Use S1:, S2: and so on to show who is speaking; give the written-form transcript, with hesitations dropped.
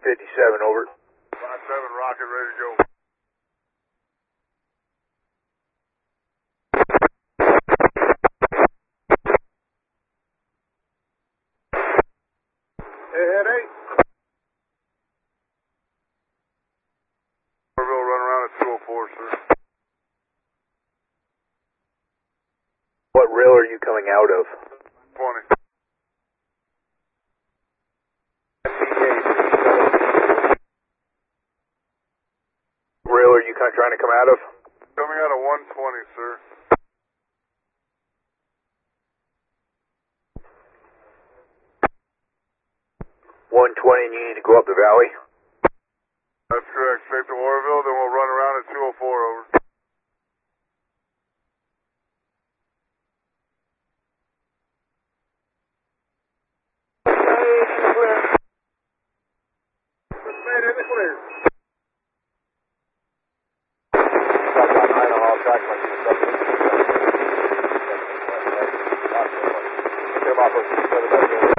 S1: 57, over.
S2: 57, rocket, ready to go.
S1: Head 8.
S2: Orville, run around at 204, sir.
S1: What rail are you coming out of?
S2: 20.
S1: Rail are you trying to come out of?
S2: Coming out of 120, sir.
S1: 120, and you need to go up the valley?
S2: That's correct. Straight to Orville, then we'll run around at 204, over.
S1: Made in the clear. Get them off of